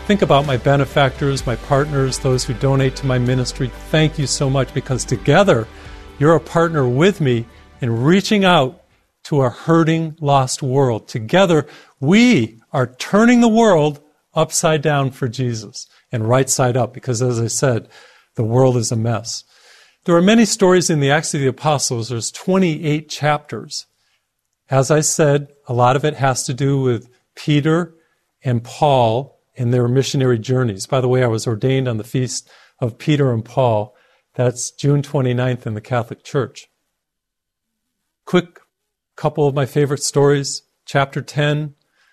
Think about my benefactors, my partners, those who donate to my ministry. Thank you so much, because together you're a partner with me in reaching out to a hurting, lost world. Together, we are turning the world upside down for Jesus and right side up, because as I said, the world is a mess. There are many stories in the Acts of the Apostles. There's 28 chapters. As I said, a lot of it has to do with Peter and Paul and their missionary journeys. By the way, I was ordained on the feast of Peter and Paul. That's June 29th in the Catholic Church. Quick couple of my favorite stories. Chapter 10,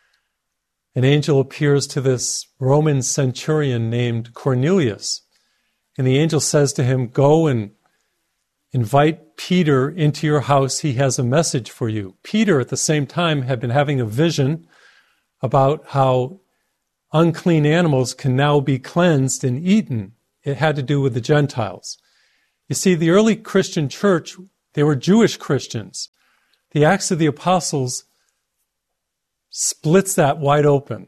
an angel appears to this Roman centurion named Cornelius. And the angel says to him, "Go and invite Peter into your house. He has a message for you." Peter, at the same time, had been having a vision about how unclean animals can now be cleansed and eaten. It had to do with the Gentiles. You see, the early Christian church, they were Jewish Christians. The Acts of the Apostles splits that wide open.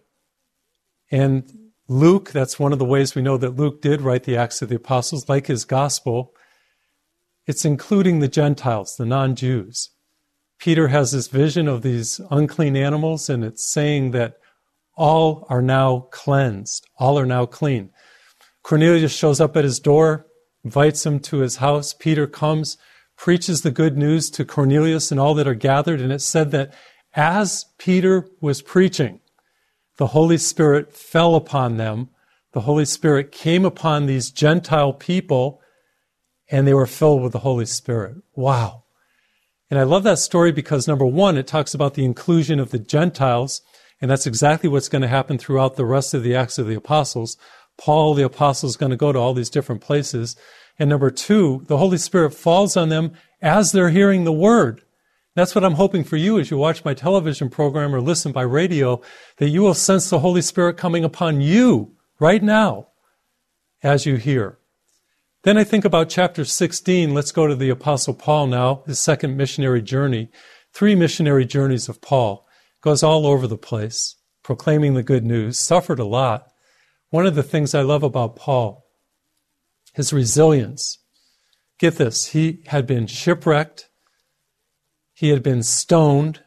And Luke, that's one of the ways we know that Luke did write the Acts of the Apostles, like his gospel. It's including the Gentiles, the non-Jews. Peter has this vision of these unclean animals, and it's saying that all are now cleansed. All are now clean. Cornelius shows up at his door, invites him to his house. Peter comes, preaches the good news to Cornelius and all that are gathered. And it said that as Peter was preaching, the Holy Spirit fell upon them. The Holy Spirit came upon these Gentile people, and they were filled with the Holy Spirit. Wow. And I love that story because, number one, it talks about the inclusion of the Gentiles. And that's exactly what's going to happen throughout the rest of the Acts of the Apostles. Paul, the apostle, is going to go to all these different places. And number two, the Holy Spirit falls on them as they're hearing the Word. That's what I'm hoping for you as you watch my television program or listen by radio, that you will sense the Holy Spirit coming upon you right now as you hear. Then I think about chapter 16. Let's go to the Apostle Paul now, his second missionary journey. 3 missionary journeys of Paul. Goes all over the place, proclaiming the good news, suffered a lot. One of the things I love about Paul, his resilience. Get this, he had been shipwrecked. He had been stoned.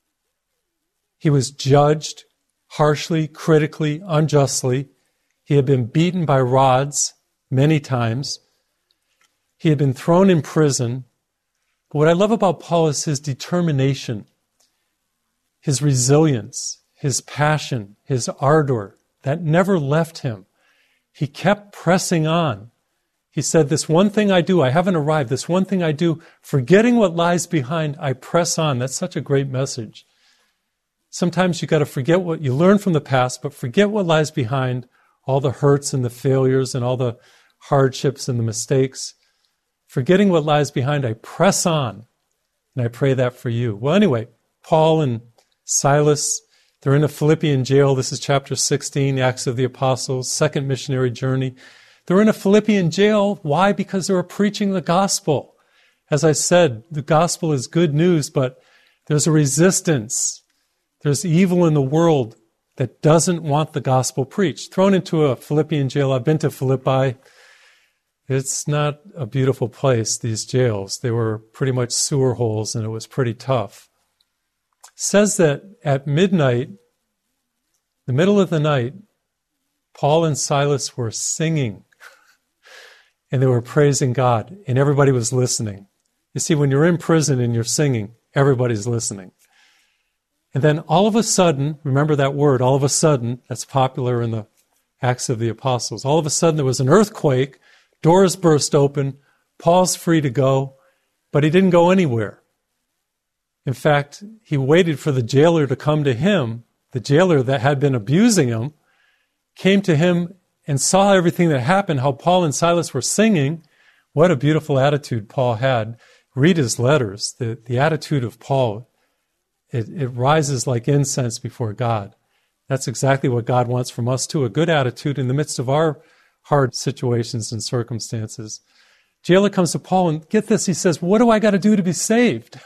He was judged harshly, critically, unjustly. He had been beaten by rods many times. He had been thrown in prison. But what I love about Paul is his determination, his resilience, his passion, his ardor that never left him. He kept pressing on. He said, "This one thing I do, I haven't arrived. This one thing I do, forgetting what lies behind, I press on." That's such a great message. Sometimes you got to forget what you learned from the past, but forget what lies behind, all the hurts and the failures and all the hardships and the mistakes. Forgetting what lies behind, I press on. And I pray that for you. Well, anyway, Paul and Silas, they're in a Philippian jail. This is chapter 16, Acts of the Apostles, second missionary journey. They're in a Philippian jail. Why? Because they were preaching the gospel. As I said, the gospel is good news, but there's a resistance. There's evil in the world that doesn't want the gospel preached. Thrown into a Philippian jail. I've been to Philippi. It's not a beautiful place, these jails. They were pretty much sewer holes, and it was pretty tough. Says that at midnight, the middle of the night, Paul and Silas were singing and they were praising God, and everybody was listening. You see, when you're in prison and you're singing, everybody's listening. And then all of a sudden, remember that word, all of a sudden, that's popular in the Acts of the Apostles. All of a sudden there was an earthquake, doors burst open, Paul's free to go, but he didn't go anywhere. In fact, he waited for the jailer to come to him. The jailer that had been abusing him came to him and saw everything that happened, how Paul and Silas were singing. What a beautiful attitude Paul had. Read his letters. The attitude of Paul, it rises like incense before God. That's exactly what God wants from us too, a good attitude in the midst of our hard situations and circumstances. Jailer comes to Paul and get this, he says, "What do I got to do to be saved?"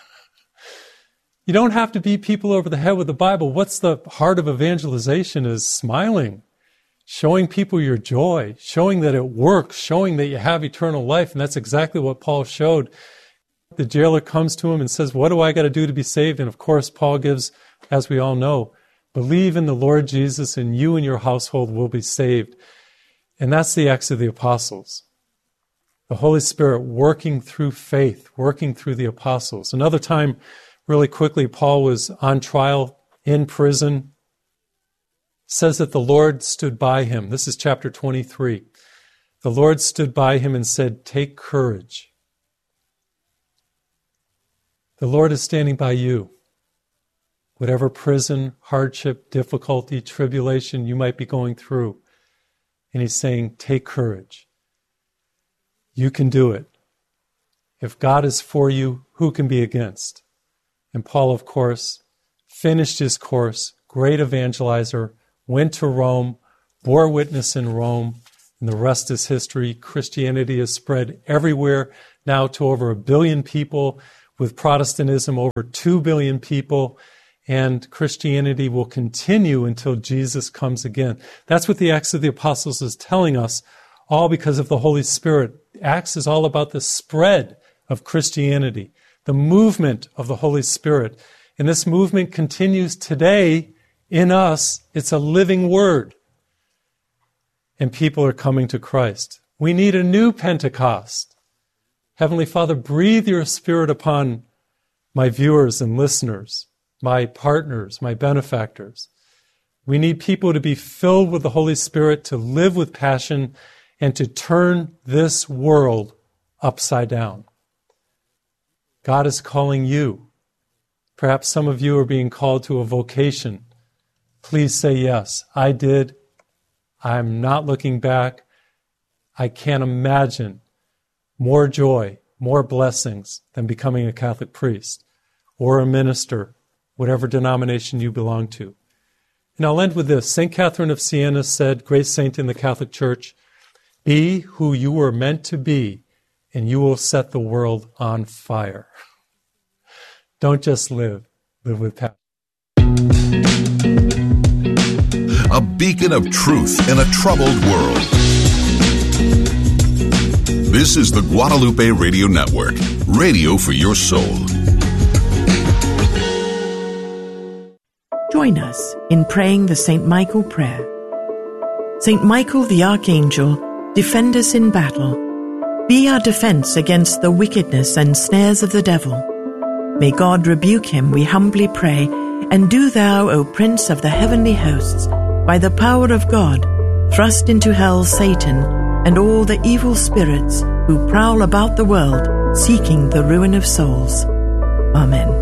You don't have to beat people over the head with the Bible. What's the heart of evangelization is smiling, showing people your joy, showing that it works, showing that you have eternal life. And that's exactly what Paul showed. The jailer comes to him and says, what do I got to do to be saved? And of course, Paul gives, as we all know, believe in the Lord Jesus and you and your household will be saved. And that's the Acts of the Apostles. The Holy Spirit working through faith, working through the apostles. Another time, really quickly, Paul was on trial in prison. Says that the Lord stood by him. This is chapter 23. The Lord stood by him and said, take courage. The Lord is standing by you. Whatever prison, hardship, difficulty, tribulation you might be going through. And he's saying, take courage. You can do it. If God is for you, who can be against? And Paul, of course, finished his course, great evangelizer, went to Rome, bore witness in Rome, and the rest is history. Christianity has spread everywhere, now to over 1 billion people, with Protestantism over 2 billion people, and Christianity will continue until Jesus comes again. That's what the Acts of the Apostles is telling us, all because of the Holy Spirit. Acts is all about the spread of Christianity, the movement of the Holy Spirit. And this movement continues today in us. It's a living word. And people are coming to Christ. We need a new Pentecost. Heavenly Father, breathe your Spirit upon my viewers and listeners, my partners, my benefactors. We need people to be filled with the Holy Spirit, to live with passion, and to turn this world upside down. God is calling you. Perhaps some of you are being called to a vocation. Please say yes. I did. I'm not looking back. I can't imagine more joy, more blessings than becoming a Catholic priest or a minister, whatever denomination you belong to. And I'll end with this. St. Catherine of Siena said, great saint in the Catholic Church, be who you were meant to be, and you will set the world on fire. Don't just live with passion. A beacon of truth in a troubled world. This is the Guadalupe Radio Network, radio for your soul. Join us in praying the St. Michael prayer. St. Michael the Archangel, defend us in battle. Be our defense against the wickedness and snares of the devil. May God rebuke him, we humbly pray, and do thou, O Prince of the heavenly hosts, by the power of God, thrust into hell Satan and all the evil spirits who prowl about the world, seeking the ruin of souls. Amen.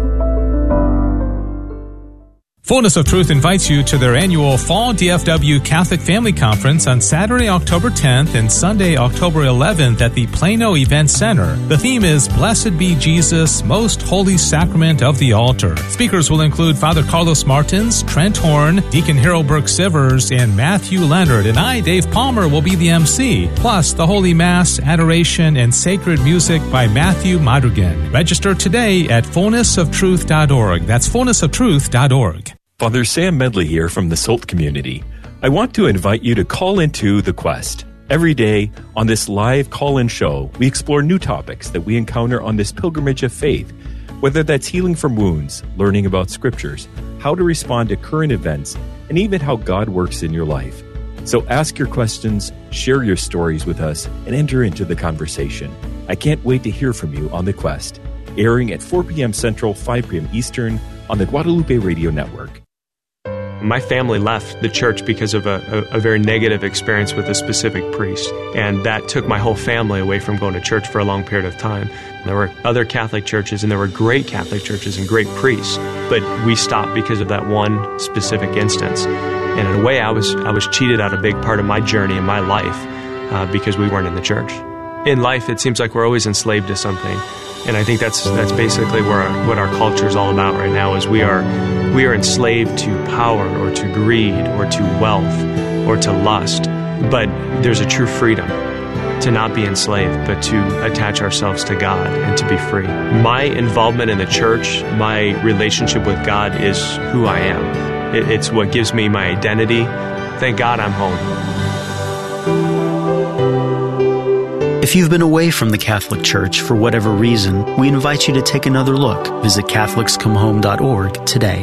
Fullness of Truth invites you to their annual Fall DFW Catholic Family Conference on Saturday, October 10th and Sunday, October 11th at the Plano Event Center. The theme is Blessed be Jesus, Most Holy Sacrament of the Altar. Speakers will include Father Carlos Martins, Trent Horn, Deacon Harold Burke-Sivers, and Matthew Leonard. And I, Dave Palmer, will be the MC. Plus, the Holy Mass, adoration, and sacred music by Matthew Madrigan. Register today at fullnessoftruth.org. That's fullnessoftruth.org. Father Sam Medley here from the SOLT community. I want to invite you to call into The Quest. Every day on this live call-in show, we explore new topics that we encounter on this pilgrimage of faith, whether that's healing from wounds, learning about scriptures, how to respond to current events, and even how God works in your life. So ask your questions, share your stories with us, and enter into the conversation. I can't wait to hear from you on The Quest, airing at 4 p.m. Central, 5 p.m. Eastern on the Guadalupe Radio Network. My family left the church because of a very negative experience with a specific priest, and that took my whole family away from going to church for a long period of time. There were other Catholic churches, and there were great Catholic churches and great priests, but we stopped because of that one specific instance. And in a way, I was cheated out a big part of my journey and my life because we weren't in the church. In life, it seems like we're always enslaved to something. And I think that's basically what our culture is all about right now, is we are enslaved to power or to greed or to wealth or to lust. But there's a true freedom to not be enslaved, but to attach ourselves to God and to be free. My involvement in the church, my relationship with God is who I am. It's what gives me my identity. Thank God I'm home. If you've been away from the Catholic Church for whatever reason, we invite you to take another look. Visit CatholicsComeHome.org today.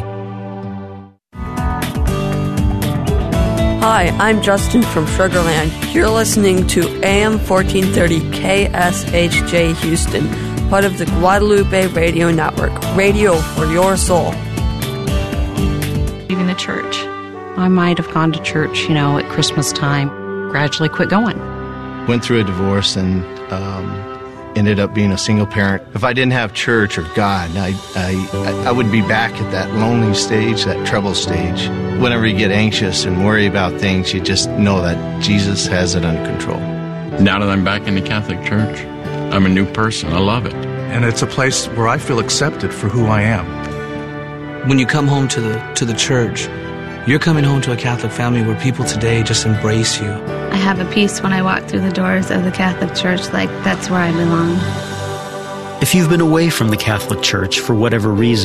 Hi, I'm Justin from Sugarland. You're listening to AM 1430 KSHJ Houston, part of the Guadalupe Radio Network, radio for your soul. Leaving the church. I might have gone to church, at Christmas time, gradually quit going. Went through a divorce and ended up being a single parent. If I didn't have church or God, I would be back at that lonely stage, that trouble stage. Whenever you get anxious and worry about things, you just know that Jesus has it under control. Now that I'm back in the Catholic Church, I'm a new person. I love it. And it's a place where I feel accepted for who I am. When you come home to the church, you're coming home to a Catholic family where people today just embrace you. I have a peace when I walk through the doors of the Catholic Church, like that's where I belong. If you've been away from the Catholic Church for whatever reason,